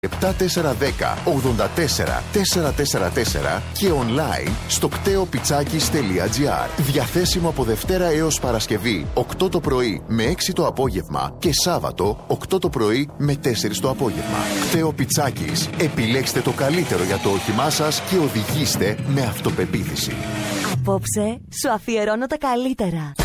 7410 84 444 και online στο κτέοπιτσάκης.gr. Διαθέσιμο από Δευτέρα έως Παρασκευή 8 το πρωί με 6 το απόγευμα και Σάββατο 8 το πρωί με 4 το απόγευμα. Κτέο Πιτσάκης. Επιλέξτε το καλύτερο για το όχημά σας και οδηγήστε με αυτοπεποίθηση. Απόψε σου αφιερώνω τα καλύτερα.